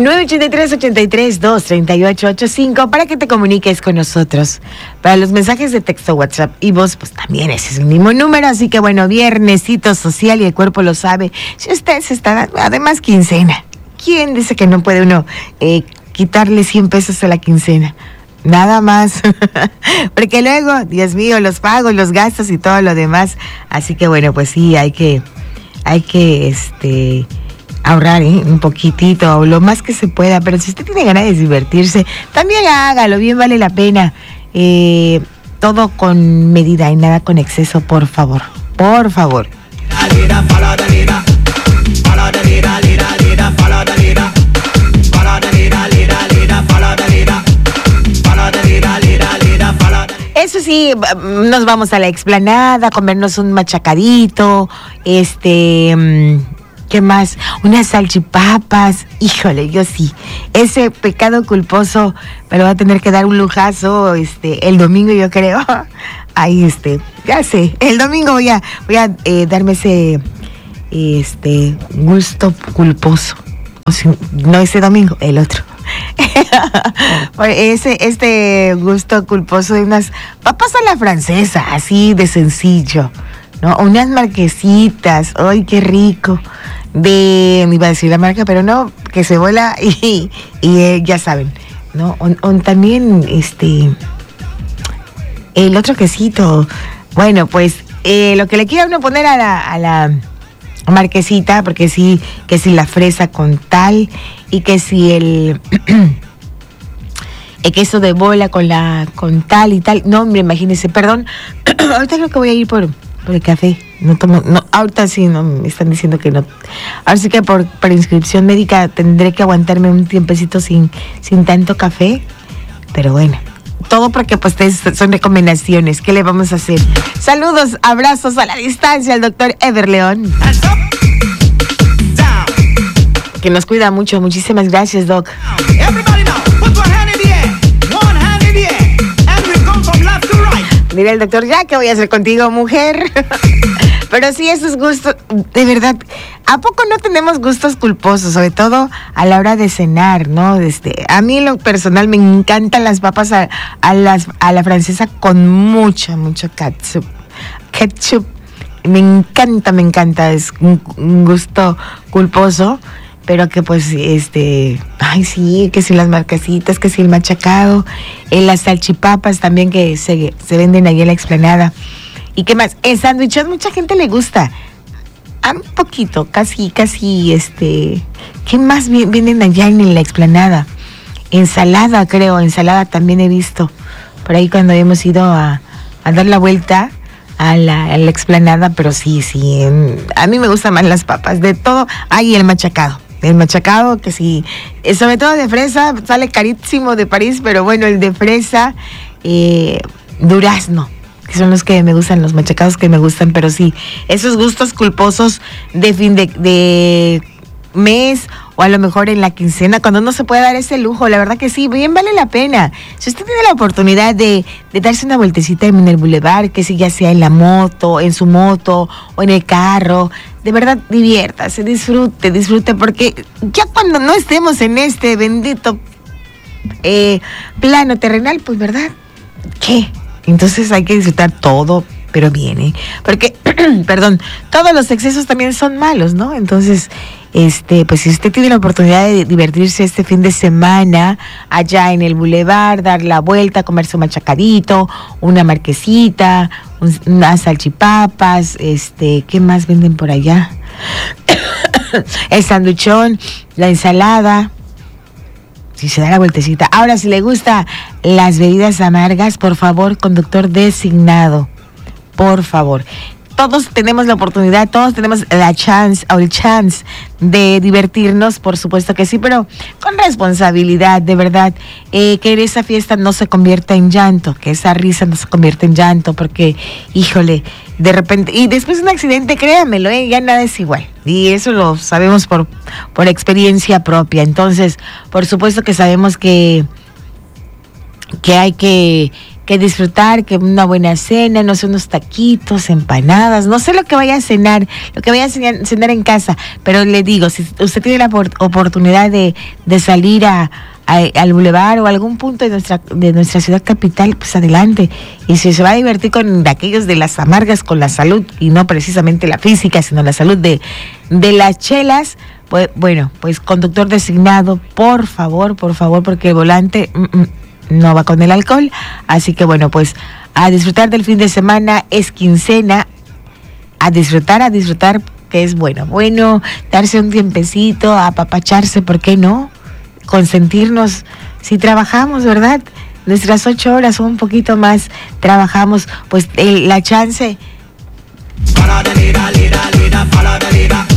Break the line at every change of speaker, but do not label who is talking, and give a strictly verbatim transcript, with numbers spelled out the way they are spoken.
nueve ocho tres, ocho tres, dos, tres ocho ocho cinco para que te comuniques con nosotros. Para los mensajes de texto, WhatsApp y voz, pues también ese es el mismo número. Así que bueno, viernesito social y el cuerpo lo sabe. Si usted se está dando, además quincena. ¿Quién dice que no puede uno eh, quitarle cien pesos a la quincena? Nada más, porque luego, Dios mío, los pagos, los gastos y todo lo demás. Así que bueno, pues sí, hay que, hay que, este, ahorrar, ¿eh? Un poquitito, o lo más que se pueda. Pero si usted tiene ganas de divertirse, también hágalo, bien vale la pena. Eh, todo con medida y nada con exceso, por favor, por favor. Eso sí, nos vamos a la explanada a comernos un machacadito, este, ¿qué más? Unas salchipapas. Híjole, yo sí, ese pecado culposo me lo va a tener que dar un lujazo, este, el domingo yo creo. Ahí, este, ya sé, el domingo voy a, voy a eh, darme ese, este, gusto culposo. O sea, no ese domingo, el otro. Ese, este gusto culposo de unas papas a la francesa, así de sencillo, ¿no? Unas marquesitas, ¡ay, qué rico! De, me iba a decir la marca, pero no, que se vuela y, y eh, ya saben, ¿no? O, o también, este, el otro quesito. Bueno, pues, eh, lo que le quiera uno poner a la, a la marquesita, porque sí, que si la fresa con tal, y que si el, el queso de bola con la con tal y tal. No, hombre, imagínense, perdón. Ahorita creo que voy a ir por, por el café. No tomo, no, ahorita sí, no, me están diciendo que no. Ahora sí que por, por inscripción médica tendré que aguantarme un tiempecito sin, sin tanto café. Pero bueno, todo porque pues son recomendaciones. ¿Qué le vamos a hacer? Saludos, abrazos a la distancia al doctor Ever León, que nos cuida mucho. Muchísimas gracias, Doc. Mira el doctor, ya, ¿qué voy a hacer contigo, mujer? Pero sí, esos gustos, de verdad, ¿a poco no tenemos gustos culposos? Sobre todo a la hora de cenar, ¿no? Este, a mí en lo personal me encantan las papas a, a, las, a la francesa con mucho, mucho ketchup. Ketchup, me encanta, me encanta, es un, un gusto culposo. Pero que pues, este, ay sí, que si las marquesitas, que si el machacado, eh, las salchipapas también que se, se venden ahí en la explanada. ¿Y qué más? El sándwich, mucha gente le gusta. A un poquito, casi, casi, este, ¿qué más vienen allá en la explanada? Ensalada, creo, ensalada también he visto. Por ahí cuando hemos ido a, a dar la vuelta a la, a la explanada, pero sí, sí, a mí me gustan más las papas, de todo. Ay, el machacado. El machacado, que sí, sobre todo de fresa, sale carísimo de París, pero bueno, el de fresa, eh, durazno, que son los que me gustan, los machacados que me gustan, pero sí, esos gustos culposos de fin de, de mes, o a lo mejor en la quincena, cuando uno se puede dar ese lujo, la verdad que sí, bien vale la pena. Si usted tiene la oportunidad de, de darse una vueltecita en el bulevar, que si ya sea en la moto, en su moto, o en el carro, de verdad diviértase, disfrute, disfrute, porque ya cuando no estemos en este bendito eh, plano terrenal, pues verdad, ¿qué? Entonces hay que disfrutar todo, pero bien, ¿eh? Porque, perdón, todos los excesos también son malos, ¿no? Entonces, este, pues si usted tiene la oportunidad de divertirse este fin de semana allá en el bulevar, dar la vuelta, comerse un machacadito, una marquesita, un, unas salchipapas, este, ¿qué más venden por allá? El sanduchón, la ensalada. Si se da la vueltecita. Ahora, si le gusta las bebidas amargas, por favor, conductor designado, por favor. Todos tenemos la oportunidad, todos tenemos la chance o el chance de divertirnos, por supuesto que sí, pero con responsabilidad, de verdad, eh, que esa fiesta no se convierta en llanto, que esa risa no se convierta en llanto, porque, híjole, de repente, y después de un accidente, créanmelo, eh, ya nada es igual, y eso lo sabemos por, por experiencia propia. Entonces, por supuesto que sabemos que, que hay que... que que disfrutar, que una buena cena, no sé, unos taquitos, empanadas, no sé lo que vaya a cenar, lo que vaya a cenar, cenar en casa, pero le digo, si usted tiene la por- oportunidad de, de salir a, a, al bulevar o a algún punto de nuestra, de nuestra ciudad capital, pues adelante. Y si se va a divertir con aquellos de las amargas, con la salud, y no precisamente la física, sino la salud de, de las chelas, pues bueno, pues conductor designado, por favor, por favor, porque el volante mm, mm, no va con el alcohol. Así que bueno, pues a disfrutar del fin de semana, es quincena, a disfrutar, a disfrutar, que es bueno, bueno, darse un tiempecito, apapacharse, ¿por qué no? Consentirnos, si trabajamos, ¿verdad? Nuestras ocho horas o un poquito más trabajamos, pues el, la chance. Para de lira, lira, lira, para de lira.